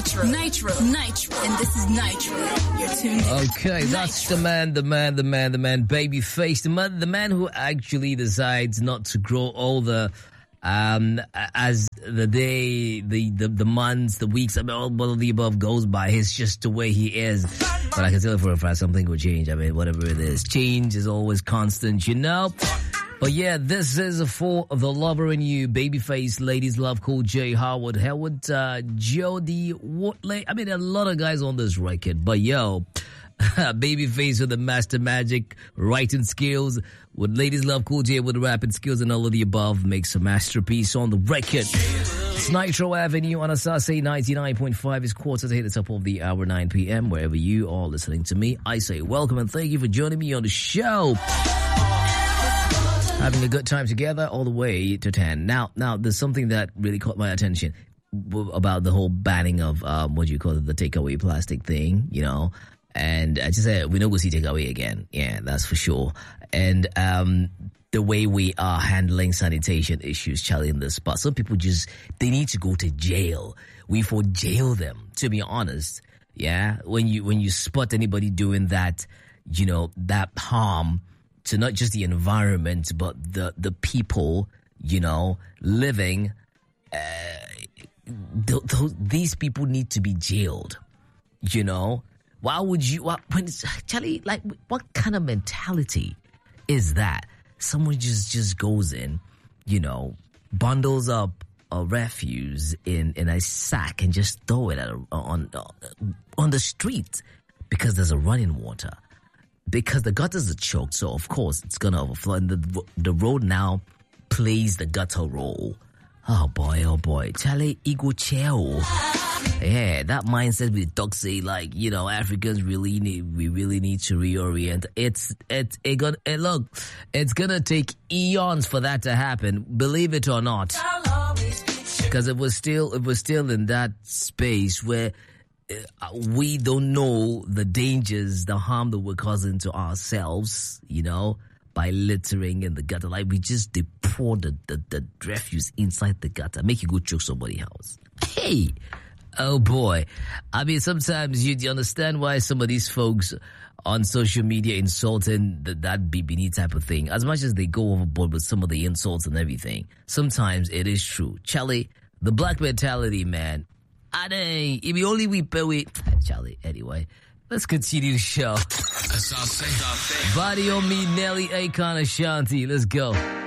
Nitro. And this is Nitro. You're tuned in. Okay, that's the man, Babyface. The man who actually decides not to grow older as the day, the months, the weeks, all of the above goes by. It's just the way he is. But I can tell for a fact something will change. I mean, whatever it is. Change is always constant, you know? But yeah, this is for the lover in you. Babyface, ladies love Cool J, Howard, Jody, Watley. I mean, a lot of guys on this record. But yo, Babyface with the master magic, writing skills, with ladies love Cool J with the rapping skills and all of the above, makes a masterpiece on the record. It's Nitro Avenue on Asase 99.5. It's quarter to hit the top of the hour, 9 p.m. Wherever you are listening to me, I say welcome and thank you for joining me on the show. Having a good time together all the way to 10. Now, there's something that really caught my attention about the whole banning of, the takeaway plastic thing, you know. And I just said, we know we'll see takeaway again. Yeah, that's for sure. And the way we are handling sanitation issues, Charlie, in this spot, some people they need to go to jail. We for jail them, to be honest. Yeah, when you spot anybody doing that, you know, that harm to not just the environment, but the people, you know, living, these people need to be jailed, you know? Why would you, Charlie, like, what kind of mentality is that? Someone just goes in, you know, bundles up a refuse in a sack and just throw it on the street because there's a running water. Because the gutters are choked, so of course it's gonna overflow. And the road now plays the gutter role. Oh boy, Charlie, ego chill. Yeah, that mindset with dogs say, like, you know, Africans really need to reorient. It's gonna take eons for that to happen, believe it or not. Because it was still in that space where we don't know the dangers, the harm that we're causing to ourselves, you know, by littering in the gutter. Like, we just pour the refuse inside the gutter, make you go choke somebody's house. Hey, oh boy. I mean, sometimes you understand why some of these folks on social media insulting that BBD type of thing. As much as they go overboard with some of the insults and everything, sometimes it is true. Charlie, the black mentality, man. If you only we Charlie, anyway. Let's continue the show. Body on me, Nelly, Akon, Ashanti. Let's go.